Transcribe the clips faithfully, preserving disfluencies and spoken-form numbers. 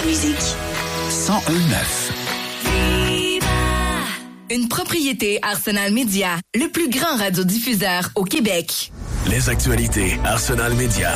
la musique. cent un neuf. Une propriété Arsenal Média, le plus grand radiodiffuseur au Québec. Les actualités Arsenal Média.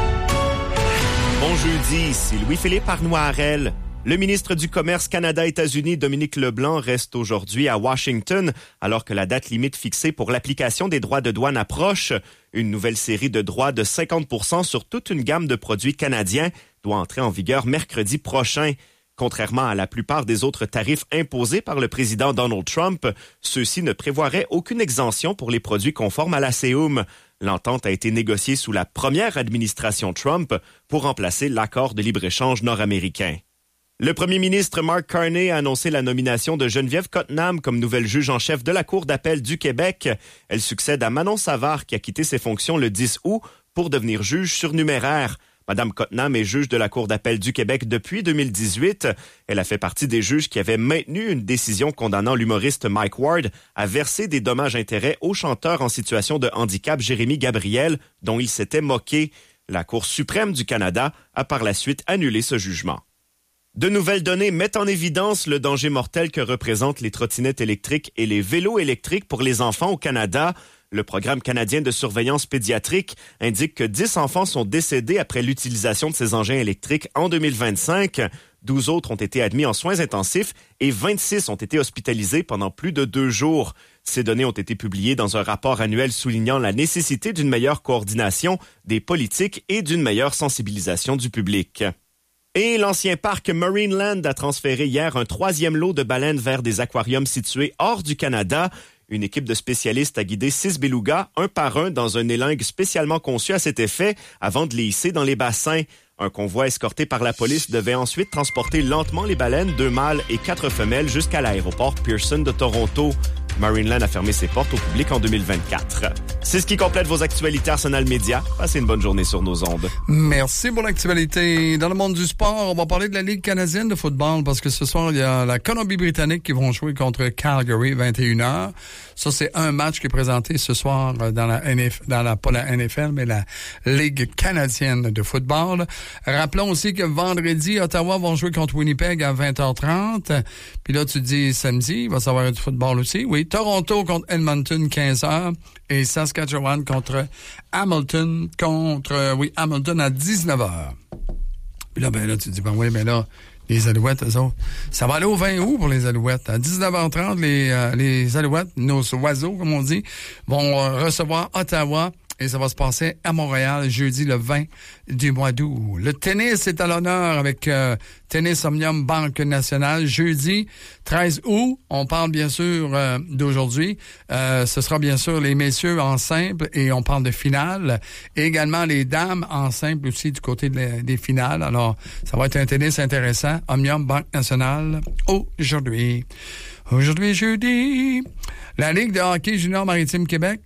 Bon jeudi, ici Louis-Philippe Arnoirel. Le ministre du Commerce Canada-États-Unis, Dominique Leblanc, reste aujourd'hui à Washington, alors que la date limite fixée pour l'application des droits de douane approche. Une nouvelle série de droits de cinquante pour cent sur toute une gamme de produits canadiens doit entrer en vigueur mercredi prochain. Contrairement à la plupart des autres tarifs imposés par le président Donald Trump, ceux-ci ne prévoiraient aucune exemption pour les produits conformes à la C E U M. L'entente a été négociée sous la première administration Trump pour remplacer l'accord de libre-échange nord-américain. Le premier ministre Mark Carney a annoncé la nomination de Geneviève Cottenham comme nouvelle juge en chef de la Cour d'appel du Québec. Elle succède à Manon Savard qui a quitté ses fonctions le dix août pour devenir juge surnuméraire. Madame Cottenham est juge de la Cour d'appel du Québec depuis deux mille dix-huit. Elle a fait partie des juges qui avaient maintenu une décision condamnant l'humoriste Mike Ward à verser des dommages-intérêts au chanteur en situation de handicap Jérémy Gabriel, dont il s'était moqué. La Cour suprême du Canada a par la suite annulé ce jugement. De nouvelles données mettent en évidence le danger mortel que représentent les trottinettes électriques et les vélos électriques pour les enfants au Canada. Le programme canadien de surveillance pédiatrique indique que dix enfants sont décédés après l'utilisation de ces engins électriques en deux mille vingt-cinq. douze autres ont été admis en soins intensifs et vingt-six ont été hospitalisés pendant plus de deux jours. Ces données ont été publiées dans un rapport annuel soulignant la nécessité d'une meilleure coordination des politiques et d'une meilleure sensibilisation du public. Et l'ancien parc Marineland a transféré hier un troisième lot de baleines vers des aquariums situés hors du Canada. Une équipe de spécialistes a guidé six belugas, un par un, dans un élingue spécialement conçu à cet effet, avant de les hisser dans les bassins. Un convoi escorté par la police devait ensuite transporter lentement les baleines, deux mâles et quatre femelles, jusqu'à l'aéroport Pearson de Toronto. Marineland a fermé ses portes au public en deux mille vingt-quatre. C'est ce qui complète vos actualités Arsenal Média. Passez une bonne journée sur nos ondes. Merci pour l'actualité. Dans le monde du sport, on va parler de la Ligue canadienne de football parce que ce soir, il y a la Colombie-Britannique qui vont jouer contre Calgary, vingt et une heures. Ça, c'est un match qui est présenté ce soir dans la N F L, dans la, pas la N F L, mais la Ligue canadienne de football. Rappelons aussi que vendredi, Ottawa vont jouer contre Winnipeg à vingt heures trente. Puis là, tu te dis samedi, il va y avoir du football aussi. Oui, Toronto contre Edmonton, quinze heures. Et Saskatchewan contre Hamilton, contre, oui, Hamilton à dix-neuf heures. Puis là, ben là, tu te dis, ben oui, mais là, les Alouettes, eux autres, ça va aller au vingt août pour les Alouettes. À dix-neuf heures trente, les, euh, les Alouettes, nos oiseaux, comme on dit, vont euh, recevoir Ottawa. Et ça va se passer à Montréal, jeudi le vingt du mois d'août. Le tennis est à l'honneur avec euh, Tennis Omnium Banque Nationale. Jeudi treize août, on parle bien sûr euh, d'aujourd'hui. Euh, ce sera bien sûr les messieurs en simple et on parle de finale. Et également les dames en simple aussi du côté de la, des finales. Alors, ça va être un tennis intéressant. Omnium Banque Nationale aujourd'hui. Aujourd'hui, jeudi, la Ligue de hockey junior maritime Québec.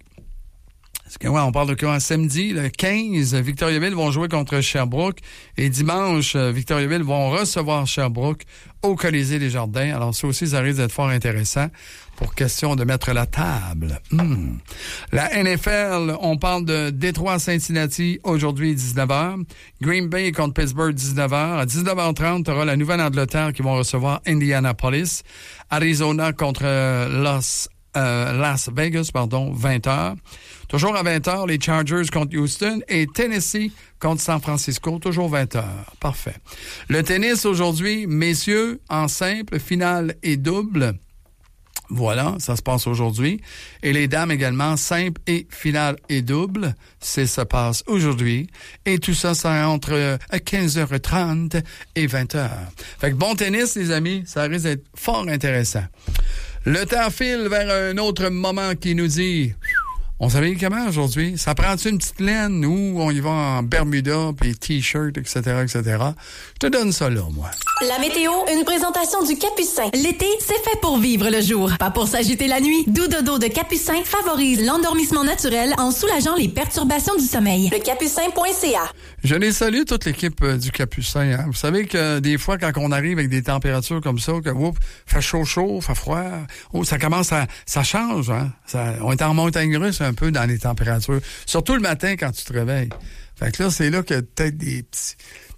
Parce que, ouais, on parle de quoi? Samedi, le quinze, Victoriaville vont jouer contre Sherbrooke. Et dimanche, Victoriaville vont recevoir Sherbrooke au Colisée des Jardins. Alors, ça aussi, ça risque d'être fort intéressant pour question de mettre la table. Mmh. La N F L, on parle de Détroit-Cincinnati aujourd'hui, dix-neuf heures. Green Bay contre Pittsburgh, dix-neuf heures. À dix-neuf heures trente, tu auras la Nouvelle-Angleterre qui vont recevoir Indianapolis. Arizona contre Los Euh, Las Vegas, pardon, vingt heures. Toujours à vingt heures, les Chargers contre Houston et Tennessee contre San Francisco, toujours vingt heures. Parfait. Le tennis aujourd'hui, messieurs, en simple, finale et double. Voilà, ça se passe aujourd'hui. Et les dames également, simple et finale et double. C'est ça passe aujourd'hui. Et tout ça, ça entre quinze heures trente et vingt heures. Fait que bon tennis, les amis, ça risque d'être fort intéressant. Le temps file vers un autre moment qui nous dit... On s'habille comment aujourd'hui? Ça prend-tu une petite laine ou on y va en Bermuda, puis t-shirt, et cetera, et cetera? Je te donne ça là, moi. La météo, une présentation du Capucin. L'été, c'est fait pour vivre le jour, pas pour s'agiter la nuit. Doux dodo de Capucin favorise l'endormissement naturel en soulageant les perturbations du sommeil. Le capucin point c a. Je les salue, toute l'équipe euh, du Capucin. Hein. Vous savez que des fois, quand on arrive avec des températures comme ça, que oups, fait chaud, chaud, fait froid, oh, ça commence à... Ça change, hein? Ça, on est en montagne russe un peu dans les températures. Surtout le matin quand tu te réveilles. Fait que là, c'est là que peut-être des petits...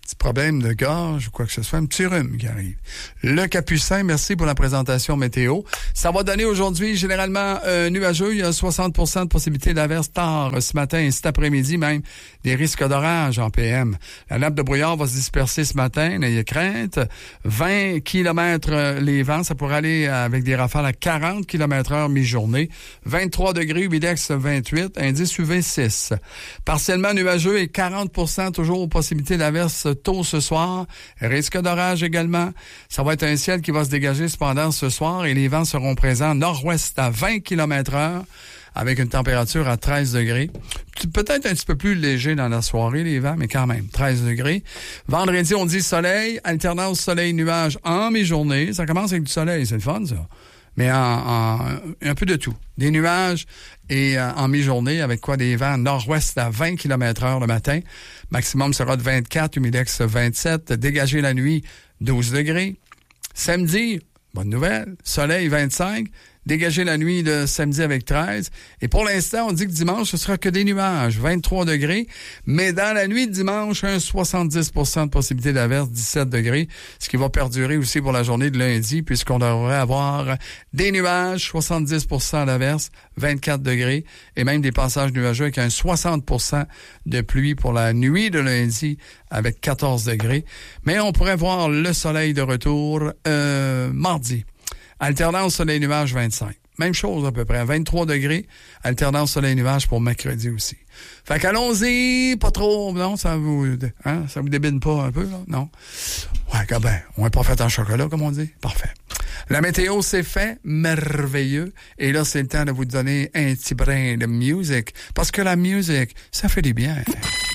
petit problème de gorge ou quoi que ce soit, un petit rhume qui arrive. Le Capucin, merci pour la présentation météo. Ça va donner aujourd'hui généralement euh, nuageux. Il y a soixante pour cent de possibilité d'averse tard ce matin et cet après-midi même. Des risques d'orage en P M. La nappe de brouillard va se disperser ce matin, n'ayez crainte. vingt kilomètres les vents, ça pourrait aller avec des rafales à quarante kilomètres heure mi-journée. vingt-trois degrés, humidex vingt-huit, indice U V six. Partiellement nuageux et quarante pour cent toujours possibilité d'averse tôt ce soir. Risque d'orage également. Ça va être un ciel qui va se dégager cependant ce soir et les vents seront présents nord-ouest à vingt kilomètres heure avec une température à treize degrés. Peut-être un petit peu plus léger dans la soirée, les vents, mais quand même, treize degrés. Vendredi, on dit soleil, alternance soleil-nuage en mi-journée. Ça commence avec du soleil, c'est le fun, ça. Mais en, en un peu de tout. Des nuages et euh, en mi-journée, avec quoi des vents nord-ouest à vingt kilomètres heure le matin. Maximum sera de vingt-quatre, humidex vingt-sept. Dégagé la nuit, douze degrés. Samedi, bonne nouvelle, soleil vingt-cinq. Dégagé la nuit de samedi avec treize. Et pour l'instant, on dit que dimanche, ce sera que des nuages, vingt-trois degrés. Mais dans la nuit de dimanche, un soixante-dix pour cent de possibilité d'averse, dix-sept degrés. Ce qui va perdurer aussi pour la journée de lundi, puisqu'on devrait avoir des nuages, soixante-dix pour cent d'averse, vingt-quatre degrés. Et même des passages nuageux avec un soixante pour cent de pluie pour la nuit de lundi avec quatorze degrés. Mais on pourrait voir le soleil de retour euh, mardi. Alternance soleil-nuage vingt-cinq. Même chose à peu près, vingt-trois degrés. Alternance soleil-nuage pour mercredi aussi. Fait qu'allons-y, pas trop, non, ça vous, hein, ça vous débine pas un peu, là? Non? Ouais, quand ben, on est pas fait en chocolat, comme on dit. Parfait. La météo, c'est fait, merveilleux. Et là, c'est le temps de vous donner un petit brin de musique. Parce que la musique, ça fait du bien.